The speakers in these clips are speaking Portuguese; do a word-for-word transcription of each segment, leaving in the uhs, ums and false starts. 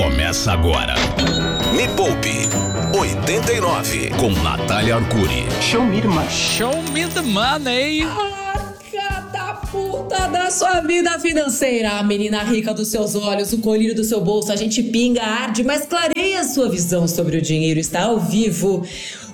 começa agora. Me Poupe oitenta e nove com Natália Arcuri. Show me the money. Show me the money. A catapulta da sua vida financeira. A menina rica dos seus olhos, o colírio do seu bolso. A gente pinga, arde, mas clareia a sua visão sobre o dinheiro. Está ao vivo.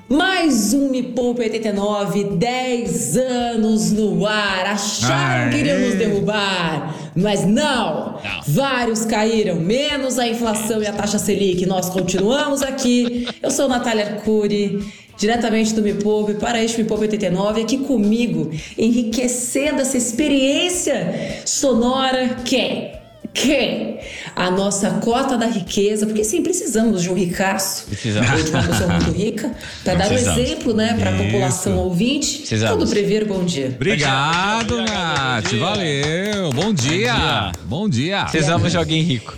Mais um Me Poupe oitenta e nove, dez anos no ar. Acharam que iriam nos derrubar, mas não. não. Vários caíram, menos a inflação e a taxa Selic. Nós continuamos aqui. Eu sou Natália Arcuri, diretamente do Me Poupe para este Me Poupe oitenta e nove. Aqui comigo, enriquecendo essa experiência sonora, quem? Quem? A nossa cota da riqueza, porque sim, precisamos de um ricaço. Precisamos. Ou de uma pessoa muito rica, para dar um exemplo, né, para a população ouvinte. Precisamos. Tudo Prever, bom dia. Obrigado, Obrigado Nath. Bom Valeu. Bom dia. Bom dia. Bom dia. Precisamos de alguém rico.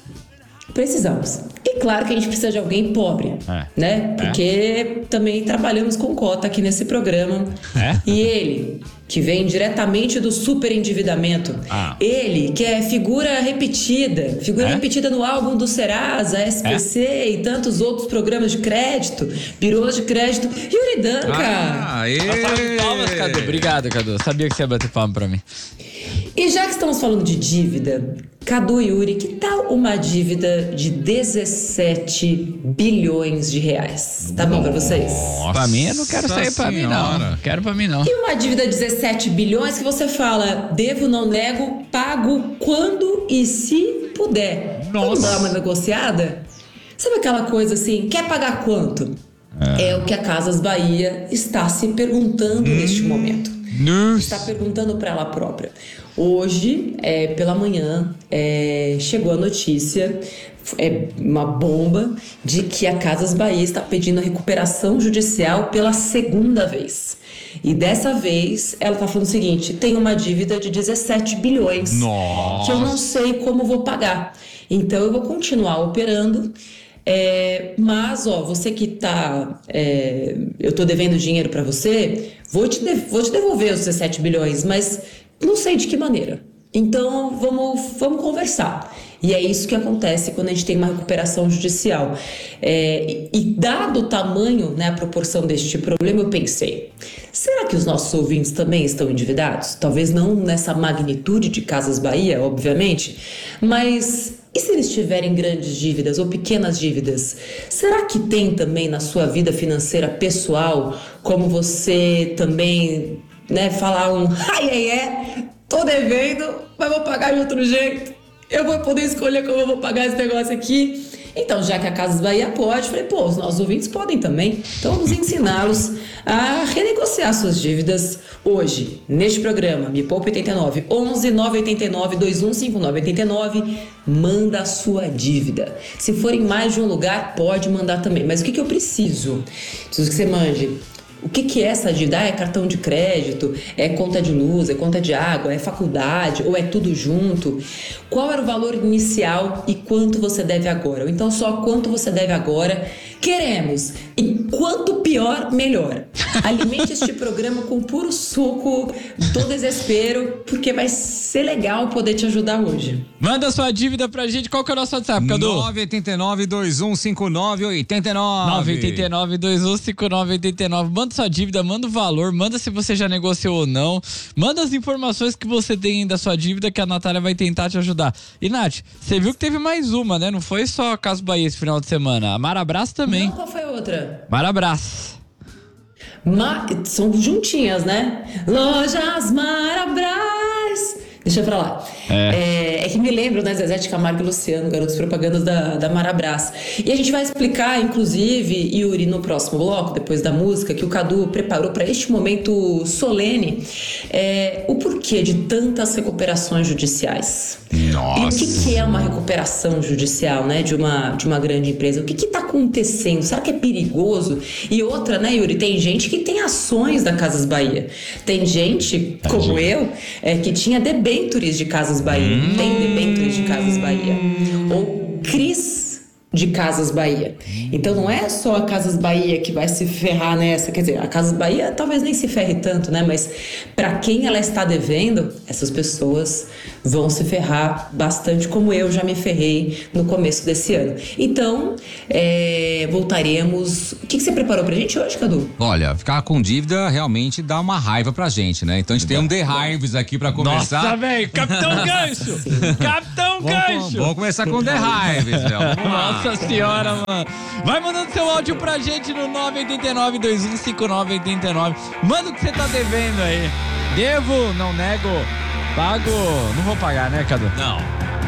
Precisamos. E claro que a gente precisa de alguém pobre, é. né? Porque é. também trabalhamos com cota aqui nesse programa. É? E ele, que vem diretamente do superendividamento, ah. ele que é figura repetida, figura é? repetida no álbum do Serasa, S P C é? e tantos outros programas de crédito, birôs de crédito, Yuri Danca. Ah, palmas, Cadu. Obrigado, Cadu. Sabia que você ia bater palma pra mim. E já que estamos falando de dívida, Cadu e Yuri, que tal uma dívida de dezessete bilhões de reais? Tá bom pra vocês? Nossa, pra mim, eu não quero sair pra mim, não. Quero pra mim, não. E uma dívida de dezessete bilhões que você fala, devo, não nego, pago quando e se puder. Nossa. Vamos dar uma negociada? Sabe aquela coisa assim, quer pagar quanto? É, é o que a Casas Bahia está se perguntando hum. neste momento. Nossa. Está perguntando para ela própria. Hoje, é, pela manhã, é, chegou a notícia, é uma bomba, de que a Casas Bahia está pedindo a recuperação judicial pela segunda vez. E dessa vez, ela está falando o seguinte, tem uma dívida de dezessete bilhões, Nossa. que eu não sei como vou pagar. Então, eu vou continuar operando. É, mas, ó, você que tá, é, eu tô devendo dinheiro pra você, vou te, de, vou te devolver os dezessete bilhões, mas não sei de que maneira. Então, vamos, vamos conversar. E é isso que acontece quando a gente tem uma recuperação judicial. É, e, e dado o tamanho, né, a proporção deste problema, eu pensei, será que os nossos ouvintes também estão endividados? Talvez não nessa magnitude de Casas Bahia, obviamente, mas... E se eles tiverem grandes dívidas ou pequenas dívidas, será que tem também na sua vida financeira pessoal, como você também, né, falar um ai, ai, é, tô devendo, mas vou pagar de outro jeito, eu vou poder escolher como eu vou pagar esse negócio aqui. Então, já que a Casas Bahia pode, falei, pô, os nossos ouvintes podem também. Então, vamos ensiná-los a renegociar suas dívidas hoje, neste programa, Me Poupe oitenta e nove, onze nove oito nove dois um cinco nove oito nove, manda a sua dívida. Se for em mais de um lugar, pode mandar também. Mas o que, que eu preciso? Preciso que você mande. O que, que é essa dívida? Ah, é cartão de crédito, é conta de luz, é conta de água, é faculdade ou é tudo junto? Qual era o valor inicial e quanto você deve agora? Ou então só quanto você deve agora? Queremos! E quanto pior, melhor. Alimente este programa com puro suco do desespero, porque vai ser legal poder te ajudar hoje. Manda sua dívida pra gente. Qual que é o nosso WhatsApp, Cadu? nove oito nove dois um cinco nove oito nove. nove oito nove dois um cinco nove oito nove. Manda sua dívida, manda o valor, manda se você já negociou ou não. Manda as informações que você tem da sua dívida que a Natália vai tentar te ajudar. E, Nath, você viu que teve mais uma, né? Não foi só a Casas Bahia esse final de semana. A Marabras também. Não, qual foi a outra? Marabras. Ma... São juntinhas, né? Lojas Marabras. Deixa pra lá. É. É, é que me lembro, né, Zezé de Camargo e Luciano, garotos propagandas da, da Marabras. E a gente vai explicar, inclusive, Yuri, no próximo bloco, depois da música, que o Cadu preparou para este momento solene, é, o porquê de tantas recuperações judiciais. Nossa. E o que, que é uma recuperação judicial, né, de uma, de uma grande empresa? O que que tá acontecendo? Será que é perigoso? E outra, né, Yuri, tem gente que tem ações da Casas Bahia. Tem gente, como eu, é, que tinha debêntures de Casas Bahia. Hum. Tem debêntures de Casas Bahia. Ou Cris de Casas Bahia. Então não é só a Casas Bahia que vai se ferrar nessa, quer dizer, a Casas Bahia talvez nem se ferre tanto, né? Mas para quem ela está devendo, essas pessoas vão se ferrar bastante, como eu já me ferrei no começo desse ano. Então, é, voltaremos... O que, que você preparou pra gente hoje, Cadu? Olha, ficar com dívida realmente dá uma raiva pra gente, né? Então a gente tem um The Hives aqui pra começar. Nossa, velho, Capitão Gancho! Capitão Gancho! Vamos começar com The Hives, velho. Vamos lá. Nossa senhora, mano. Vai mandando seu áudio pra gente no nove oito nove, dois um cinco nove oito nove. Manda o que você tá devendo aí. Devo, não nego. Pago. Não vou pagar, né, Cadu? Não.